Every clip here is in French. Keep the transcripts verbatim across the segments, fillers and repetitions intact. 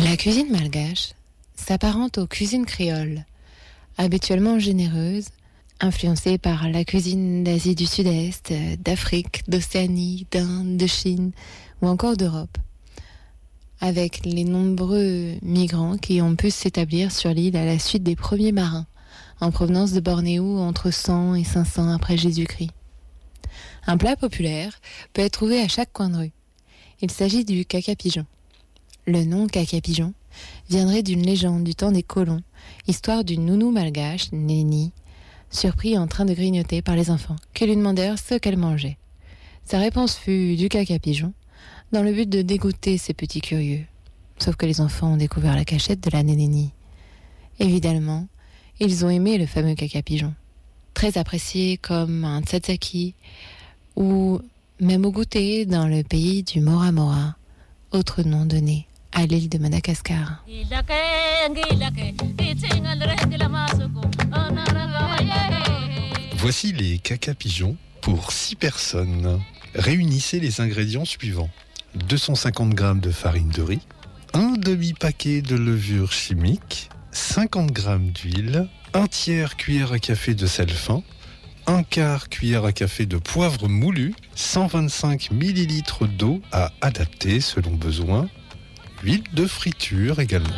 La cuisine malgache s'apparente aux cuisines créoles, habituellement généreuses, influencées par la cuisine d'Asie du Sud-Est, d'Afrique, d'Océanie, d'Inde, de Chine ou encore d'Europe, avec les nombreux migrants qui ont pu s'établir sur l'île à la suite des premiers marins, en provenance de Bornéo entre cent et cinq cents après Jésus-Christ. Un plat populaire peut être trouvé à chaque coin de rue. Il s'agit du caca-pigeon. Le nom caca-pigeon viendrait d'une légende du temps des colons, histoire d'une nounou malgache, Néni, surpris en train de grignoter par les enfants, qui lui demandèrent ce qu'elle mangeait. Sa réponse fut du caca-pigeon, dans le but de dégoûter ces petits curieux. Sauf que les enfants ont découvert la cachette de la Nénénie. Évidemment, ils ont aimé le fameux caca-pigeon, très apprécié comme un tzatziki, ou même au goûter dans le pays du Mora Mora, autre nom donné à l'île de Madagascar. Voici les caca-pigeons pour six personnes. Réunissez les ingrédients suivants. deux cent cinquante grammes de farine de riz, un demi-paquet de levure chimique, cinquante grammes d'huile, un tiers cuillère à café de sel fin, un quart cuillère à café de poivre moulu, cent vingt-cinq millilitres d'eau à adapter selon besoin, huile de friture également.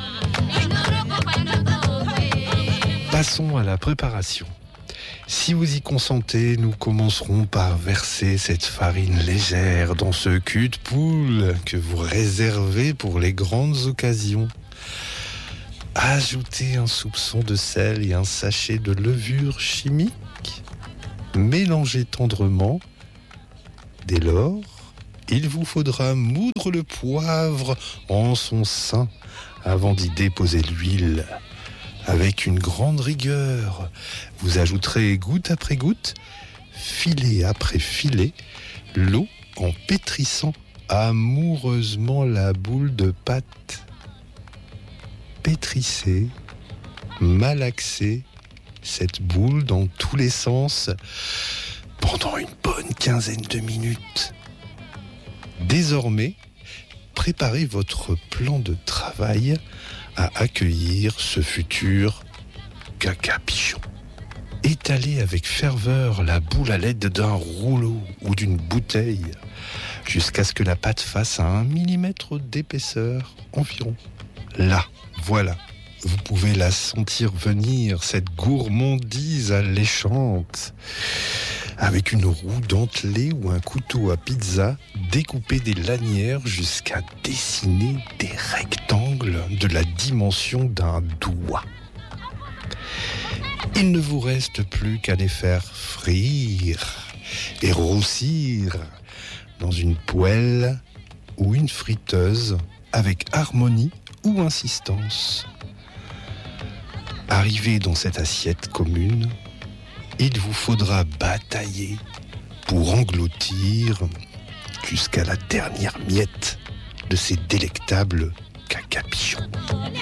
Passons à la préparation. Si vous y consentez, nous commencerons par verser cette farine légère dans ce cul de poule que vous réservez pour les grandes occasions. Ajoutez un soupçon de sel et un sachet de levure chimique. Mélangez tendrement. Dès lors, il vous faudra moudre le poivre en son sein avant d'y déposer l'huile. Avec une grande rigueur, vous ajouterez goutte après goutte, filet après filet, l'eau en pétrissant amoureusement la boule de pâte. Pétrissez, malaxez cette boule dans tous les sens pendant une bonne quinzaine de minutes. Désormais, préparez votre plan de travail à accueillir ce futur caca-pigeon. Étalez avec ferveur la boule à l'aide d'un rouleau ou d'une bouteille jusqu'à ce que la pâte fasse un millimètre d'épaisseur environ. Là, voilà, vous pouvez la sentir venir, cette gourmandise alléchante. Avec une roue dentelée ou un couteau à pizza, découpez des lanières jusqu'à dessiner des rectangles de la dimension d'un doigt. Il ne vous reste plus qu'à les faire frire et roussir dans une poêle ou une friteuse avec harmonie ou insistance. Arrivé dans cette assiette commune, il vous faudra batailler pour engloutir jusqu'à la dernière miette de ces délectables caca-pigeons.